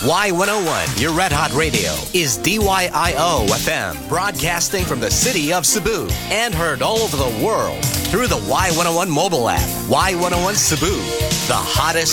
Y101, your Red Hot Radio, is DYIO FM, broadcasting from the city of Cebu and heard all over the world through the Y101 mobile app. Y101 Cebu, the hottest